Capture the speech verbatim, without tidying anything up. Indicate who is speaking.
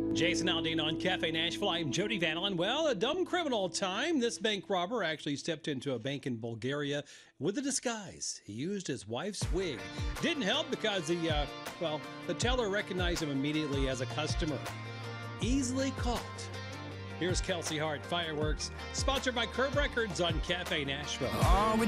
Speaker 1: Jason Aldean on Cafe Nashville. I'm Jody Vanilin. Well, a dumb criminal time. This bank robber actually stepped into a bank in Bulgaria with a disguise. He used his wife's wig. Didn't help because the, uh, well, the teller recognized him immediately as a customer. Easily caught. Here's Kelsey Hart, Fireworks, sponsored by Curb Records on Cafe Nashville.
Speaker 2: All we